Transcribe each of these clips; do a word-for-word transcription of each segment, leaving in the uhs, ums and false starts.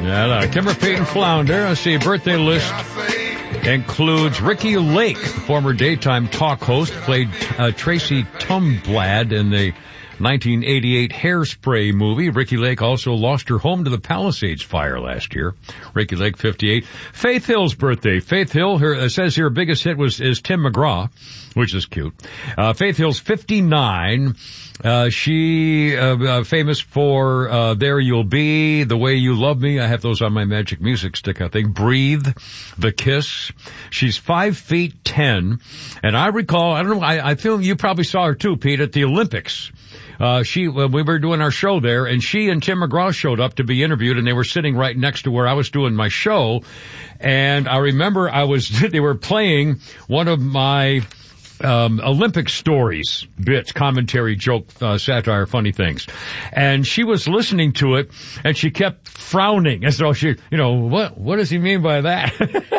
Yeah, uh, Kimmer Payton Flounder. Let's see, birthday list includes Ricky Lake, former daytime talk host, played uh, Tracy Tumblad in the nineteen eighty-eight Hairspray movie. Ricky Lake also lost her home to the Palisades fire last year. Ricky Lake, fifty-eight. Faith Hill's birthday. Faith Hill, her, it says here, her biggest hit was, is Tim McGraw, which is cute. Uh, Faith Hill's fifty-nine. Uh, she, uh, uh, famous for, uh, There You'll Be, The Way You Love Me. I have those on my Magic Music stick, I think. Breathe, The Kiss. She's five feet ten. And I recall, I don't know, I, I feel you probably saw her too, Pete, at the Olympics. Uh, she, when we were doing our show there, and she and Tim McGraw showed up to be interviewed, and they were sitting right next to where I was doing my show. And I remember I was, they were playing one of my, um, Olympic stories, bits, commentary, joke, uh, satire, funny things. And she was listening to it, and she kept frowning as though she, you know, what, what does he mean by that?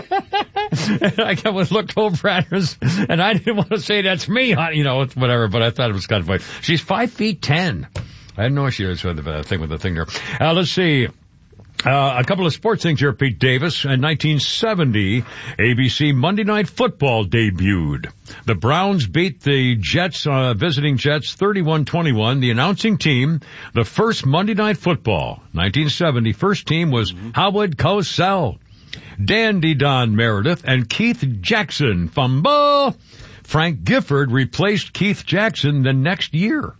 And I kept looked over at her, and I didn't want to say that's me, you know, whatever, but I thought it was kind of funny. She's five feet ten. I didn't know she was with the thing with the thing there. Uh, let's see. Uh, a couple of sports things here, Pete Davis. In nineteen seventy, A B C Monday Night Football debuted. The Browns beat the Jets, uh, visiting Jets, thirty-one twenty-one. The announcing team, the first Monday Night Football, nineteen seventy. First team was mm-hmm. Howard Cosell, Dandy Don Meredith, and Keith Jackson. Fumble! Frank Gifford replaced Keith Jackson the next year.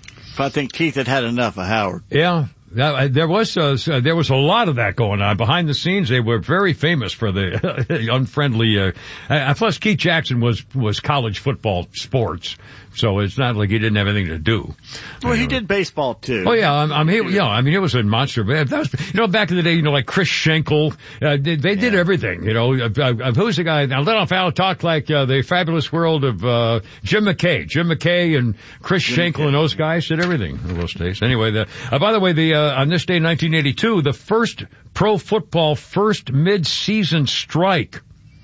I think Keith had had enough of Howard. Yeah. Uh, there was uh, there was a lot of that going on behind the scenes. They were very famous for the unfriendly. Uh, uh, plus, Keith Jackson was was college football sports, so it's not like he didn't have anything to do. Well, you he know. did baseball too. Oh yeah, I'm, I'm here. Yeah, I mean, it was a monster. That was, you know, back in the day, you know, like Chris Schenkel, uh, they, they did yeah. everything. You know, uh, uh, who's the guy? Now, let off Al talk like uh, the fabulous world of uh Jim McKay, Jim McKay, and Chris Jim Schenkel, McKay. And those guys did everything in those days. Anyway, the, uh, by the way, the uh, on this day, nineteen eighty-two, the first pro football first mid-season strike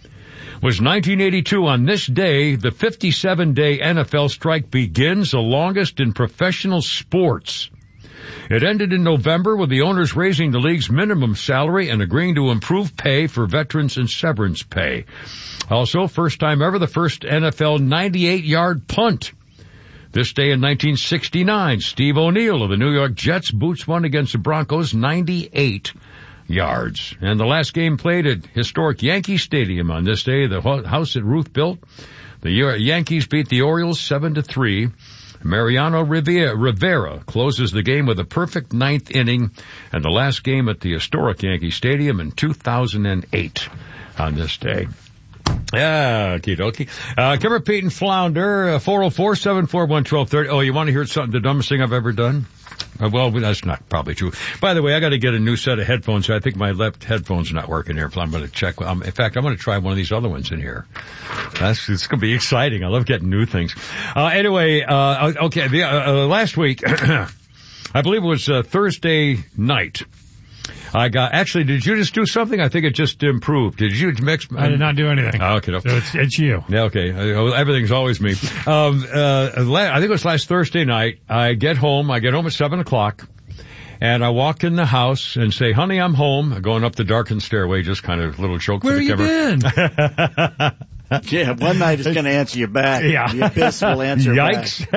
was nineteen eighty-two. On this day, the fifty-seven day N F L strike begins, the longest in professional sports. It ended in November with the owners raising the league's minimum salary and agreeing to improve pay for veterans and severance pay. Also, first time ever, the first N F L ninety-eight yard punt. This day in nineteen sixty-nine, Steve O'Neill of the New York Jets boots one against the Broncos, ninety-eight yards. And the last game played at historic Yankee Stadium on this day, the house that Ruth built. The Yankees beat the Orioles seven to three. Mariano Rivera, Rivera closes the game with a perfect ninth inning, and the last game at the historic Yankee Stadium in two thousand eight on this day. Yeah, okie dokie. Uh, Kimmer Payton Flounder, uh, four oh four, seven four one, one two three oh. Oh, you want to hear something, the dumbest thing I've ever done? Uh, well, that's not probably true. By the way, I got to get a new set of headphones. I think my left headphone's not working here. I'm going to check. Um, in fact, I'm going to try one of these other ones in here. That's, it's going to be exciting. I love getting new things. Uh, anyway, uh, okay, the, uh, uh, last week, I believe it was uh, Thursday night. I got, actually, did you just do something? I think it just improved. Did you mix? I did not do anything. Oh, okay. No. So it's, it's you. Yeah, okay. Everything's always me. Um, uh, I think it was last Thursday night. I get home. I get home at seven o'clock. And I walk in the house and say, honey, I'm home. Going up the darkened stairway, just kind of a little joke Where for the camera. Where you been? Yeah, one night it's going to answer you back. Yeah. The abyss will answer Yikes.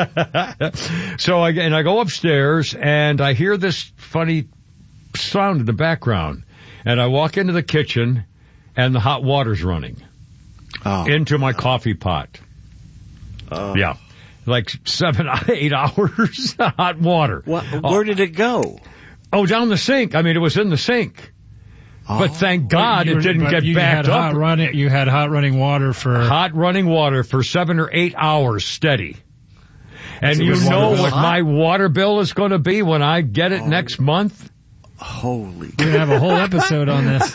back. So I, and I go upstairs and I hear this funny sound in the background, and I walk into the kitchen and the hot water's running oh. into my coffee pot. Oh. Yeah. Like seven, eight hours hot water. What, where did it go? Oh, down the sink. I mean, it was in the sink. Oh. But thank God you, it didn't get you backed had up. Hot run, you had hot running water for... Hot running water for seven or eight hours steady. And so you know what hot? my water bill is going to be when I get it oh. next month? Holy. We're going to have a whole episode on this.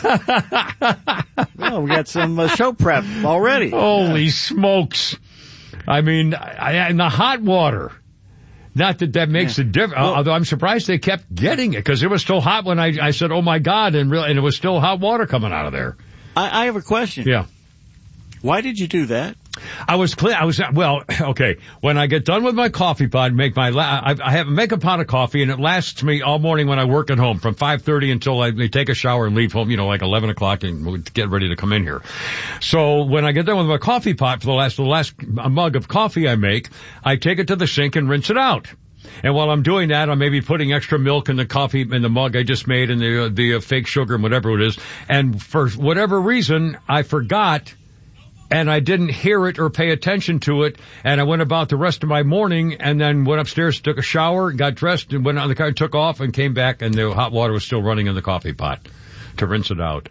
Well, we got some uh, show prep already. Holy yeah. smokes. I mean, I, in the hot water. Not that that makes yeah. a difference, well, although I'm surprised they kept getting it, because it was still hot when I, I said, oh my God, and, really, and it was still hot water coming out of there. I, I have a question. Yeah. Why did you do that? I was clear. I was, well, okay. When I get done with my coffee pot, make my, la- I, I have, make a pot of coffee and it lasts me all morning when I work at home from five thirty until I take a shower and leave home, you know, like eleven o'clock and get ready to come in here. So when I get done with my coffee pot for the last, the last mug of coffee I make, I take it to the sink and rinse it out. And while I'm doing that, I'm maybe putting extra milk in the coffee, in the mug I just made and the, uh, the uh, fake sugar and whatever it is. And for whatever reason, I forgot and I didn't hear it or pay attention to it, and I went about the rest of my morning, and then went upstairs, took a shower, got dressed, and went on the car, took off, and came back, and the hot water was still running in the coffee pot to rinse it out.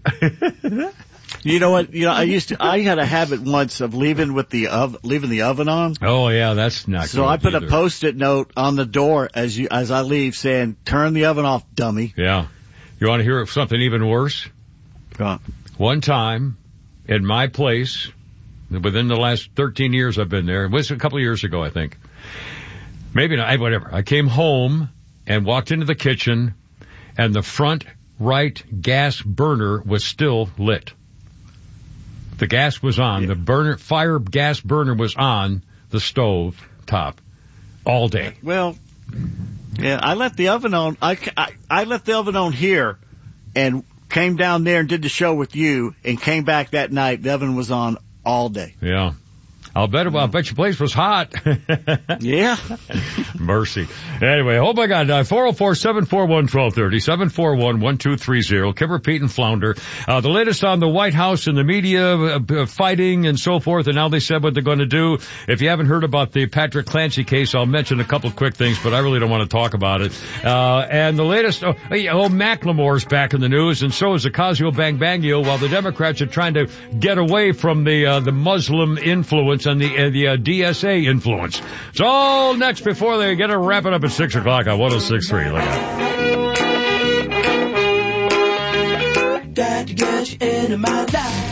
You know what? You know, I used to. I had a habit once of leaving with the oven, leaving the oven on. Oh yeah, that's not. So good I put either. a Post-it note on the door as you as I leave, saying, "Turn the oven off, dummy." Yeah. You want to hear something even worse? Go One time, in my place, within the last thirteen years I've been there, it was a couple of years ago, I think. Maybe not, whatever. I came home and walked into the kitchen, and the front right gas burner was still lit. The gas was on. Yeah. The burner, fire gas burner was on the stove top all day. Well, yeah, I left the oven on. I, I, I left the oven on here and came down there and did the show with you and came back that night. The oven was on all day. Yeah. I'll bet, I'll bet your place was hot. Yeah. Mercy. Anyway, oh my God, uh, four oh four, seven four one, one two three oh, seven four one, one two three oh, Kipper, Pete, and Flounder. Uh, the latest on the White House and the media uh, uh, fighting and so forth, and now they said what they're going to do. If you haven't heard about the Patrick Clancy case, I'll mention a couple of quick things, but I really don't want to talk about it. Uh, and the latest, oh, oh Macklemore's back in the news, and so is Ocasio Bangbango, while the Democrats are trying to get away from the, uh, the Muslim influence and the, uh, the uh, D S A influence. It's all next before they get to wrap it up at six o'clock on one oh six point three. Look out. Got to get you into my life.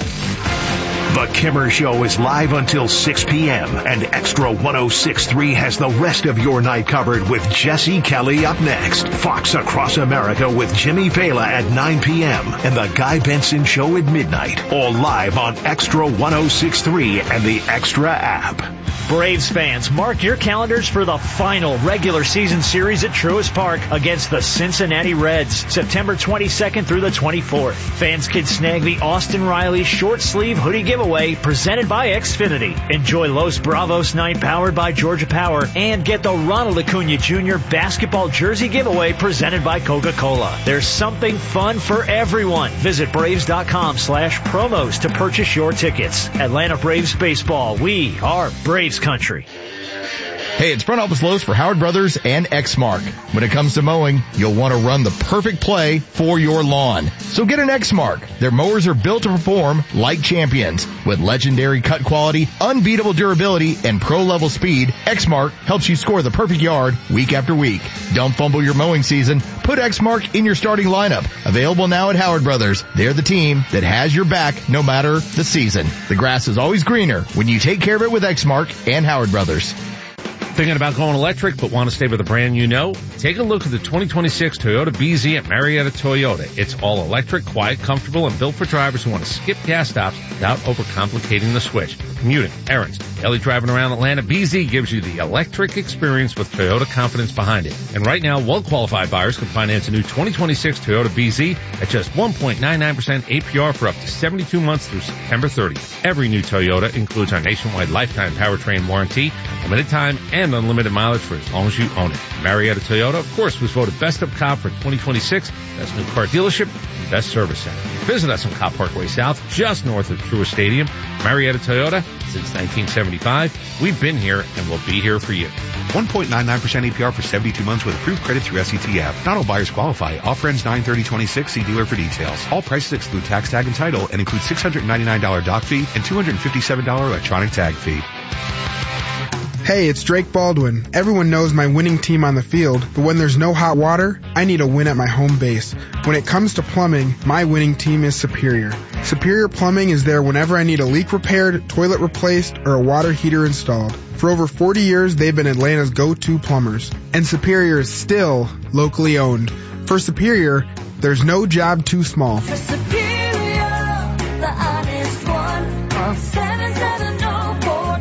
The Kimmer Show is live until six p.m. and Extra one oh six point three has the rest of your night covered with Jesse Kelly up next. Fox Across America with Jimmy Fela at nine p.m. and The Guy Benson Show at midnight. All live on Extra one oh six point three and the Extra app. Braves fans, mark your calendars for the final regular season series at Truist Park against the Cincinnati Reds, September twenty-second through the twenty-fourth. Fans can snag the Austin Riley short sleeve hoodie giveaway presented by Xfinity. Enjoy Los Bravos night powered by Georgia Power and get the Ronald Acuna Junior basketball jersey giveaway presented by Coca-Cola. There's something fun for everyone. Visit Braves.com slash promos to purchase your tickets. Atlanta Braves baseball. We are Braves country. Hey, it's Front Office Lowe's for Howard Brothers and Exmark. When it comes to mowing, you'll want to run the perfect play for your lawn. So get an Exmark. Their mowers are built to perform like champions. With legendary cut quality, unbeatable durability, and pro-level speed, Exmark helps you score the perfect yard week after week. Don't fumble your mowing season. Put Exmark in your starting lineup. Available now at Howard Brothers. They're the team that has your back no matter the season. The grass is always greener when you take care of it with Exmark and Howard Brothers. Thinking about going electric but want to stay with a brand you know? Take a look at the twenty twenty-six Toyota B Z at Marietta Toyota. It's all electric, quiet, comfortable, and built for drivers who want to skip gas stops without overcomplicating the switch. Commuting, errands, daily driving around Atlanta, B Z gives you the electric experience with Toyota confidence behind it. And right now, well-qualified buyers can finance a new twenty twenty-six Toyota B Z at just one point nine nine percent A P R for up to seventy-two months through September thirtieth. Every new Toyota includes our nationwide lifetime powertrain warranty, limited time, and and unlimited mileage for as long as you own it. Marietta Toyota, of course, was voted Best of Cobb for twenty twenty-six, Best New Car Dealership, and Best Service Center. Visit us on Cobb Parkway South, just north of Truist Stadium. Marietta Toyota, since nineteen seventy-five. We've been here and we'll be here for you. one point nine nine percent A P R for seventy-two months with approved credit through S E T app. Not all buyers qualify. Offer ends nine thirty twenty-six. See dealer for details. All prices exclude tax, tag, and title and include six hundred ninety-nine dollars dock fee and two hundred fifty-seven dollars electronic tag fee. Hey, it's Drake Baldwin. Everyone knows my winning team on the field, but when there's no hot water, I need a win at my home base. When it comes to plumbing, my winning team is Superior. Superior Plumbing is there whenever I need a leak repaired, toilet replaced, or a water heater installed. For over forty years, they've been Atlanta's go-to plumbers. And Superior is still locally owned. For Superior, there's no job too small. For Superior, the honest one, call seven seven zero four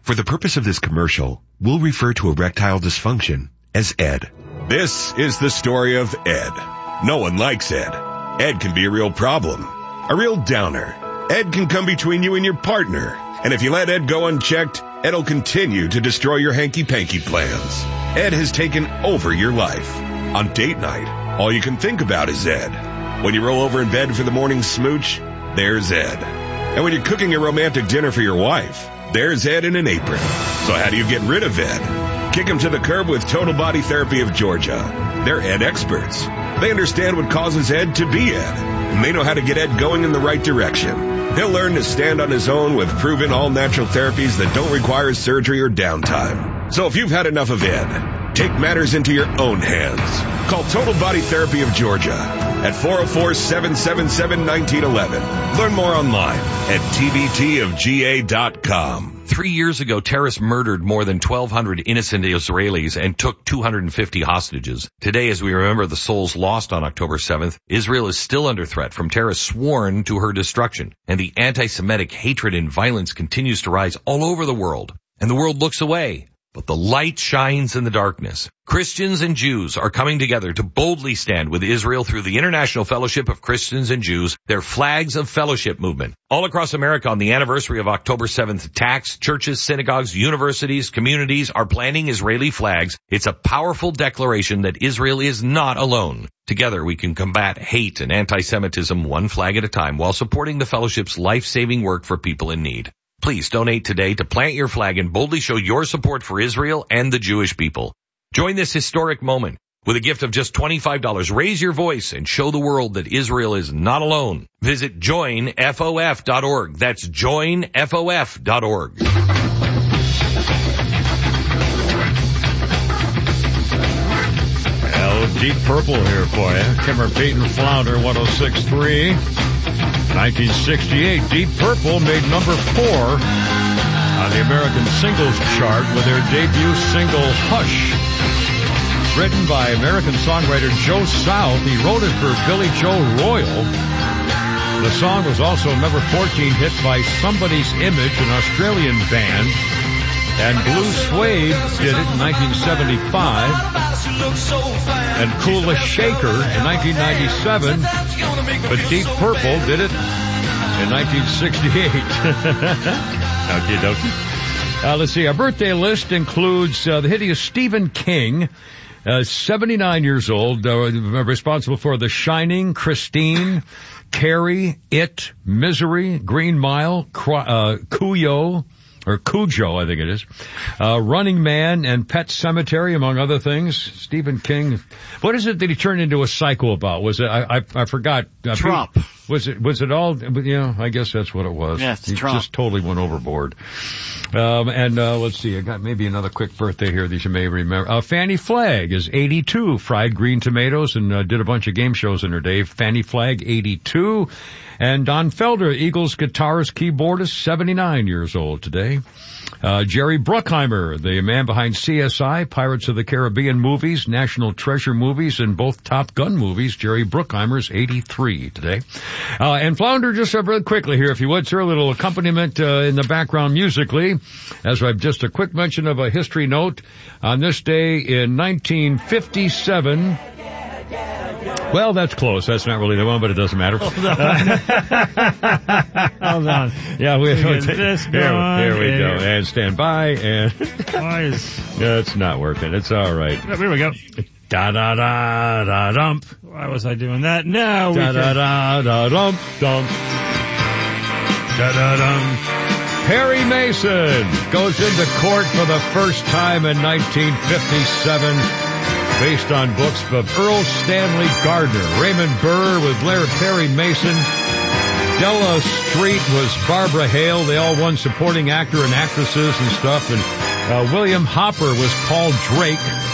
For the purpose of this commercial, we'll refer to erectile dysfunction as Ed. This is the story of Ed. No one likes Ed. Ed can be a real problem, a real downer. Ed can come between you and your partner. And if you let Ed go unchecked, Ed'll continue to destroy your hanky-panky plans. Ed has taken over your life. On date night, all you can think about is Ed. When you roll over in bed for the morning smooch, there's Ed. And when you're cooking a romantic dinner for your wife, there's Ed in an apron. So how do you get rid of Ed? Kick him to the curb with Total Body Therapy of Georgia. They're Ed experts. They understand what causes Ed to be Ed, and they know how to get Ed going in the right direction. He'll learn to stand on his own with proven all-natural therapies that don't require surgery or downtime. So if you've had enough of Ed, take matters into your own hands. Call Total Body Therapy of Georgia at four oh four, seven seven seven, one nine one one. Learn more online at T B T of G A dot com. Three years ago, terrorists murdered more than twelve hundred innocent Israelis and took two hundred fifty hostages. Today, as we remember the souls lost on October seventh, Israel is still under threat from terrorists sworn to her destruction. And the anti-Semitic hatred and violence continues to rise all over the world. And the world looks away. But the light shines in the darkness. Christians and Jews are coming together to boldly stand with Israel through the International Fellowship of Christians and Jews, their Flags of Fellowship movement. All across America on the anniversary of October seventh attacks, churches, synagogues, universities, communities are planting Israeli flags. It's a powerful declaration that Israel is not alone. Together we can combat hate and anti-Semitism one flag at a time while supporting the fellowship's life-saving work for people in need. Please donate today to plant your flag and boldly show your support for Israel and the Jewish people. Join this historic moment. With a gift of just twenty-five dollars, raise your voice and show the world that Israel is not alone. Visit join F O F dot org. That's join F O F dot org. Well, Deep Purple here for you. Kimmer, Peyton, Flounder, one oh six point three. nineteen sixty-eight, Deep Purple made number four on the American singles chart with their debut single, Hush. Written by American songwriter Joe South, he wrote it for Billy Joe Royal. The song was also a number fourteen hit by Somebody's Image, an Australian band. And Blue Suede did it in nineteen seventy-five. And Kula Shaker in nineteen ninety-seven. But Deep Purple did it in nineteen sixty-eight. Okie dokie. Uh, let's see. Our birthday list includes uh, the hideous Stephen King, uh, seventy-nine years old, uh, responsible for The Shining, Christine, Carrie, It, Misery, Green Mile, uh, Cujo, or Cujo, I think it is, uh, Running Man and Pet Sematary, among other things. Stephen King. What is it that he turned into a psycho about? Was it, I, I, I forgot. Uh, Trump. Was it, was it all, you know, I guess that's what it was. Yes, he Trump. just totally went overboard. Um, and, uh, let's see, I got maybe another quick birthday here that you may remember. Uh, Fannie Flagg is eighty-two, fried green tomatoes, and, uh, did a bunch of game shows in her day. Fannie Flagg, eighty-two. And Don Felder, Eagles guitarist, keyboardist, seventy-nine years old today. Uh, Jerry Bruckheimer, the man behind C S I, Pirates of the Caribbean movies, National Treasure movies, and both Top Gun movies. Jerry Bruckheimer's eighty-three today. Uh, and Flounder, just uh, really quickly here, if you would, sir, a little accompaniment uh, in the background musically. As I've just a quick mention of a history note. On this day in nineteen fifty-seven... Well, that's close. That's not really the one, but it doesn't matter. Hold on. Hold on. Yeah, we, we Get take, this here, going, here we and- go. And stand by. And Why is... yeah, it's not working. It's all right. Here we go. Da da da da dump. Why was I doing that? No, we Da da can... da da dump dump. Da da dum. Perry Mason goes into court for the first time in nineteen fifty-seven. Based on books of Earl Stanley Gardner, Raymond Burr with Larry Perry Mason, Della Street was Barbara Hale. They all won supporting actor and actresses and stuff. And uh, William Hopper was Paul Drake.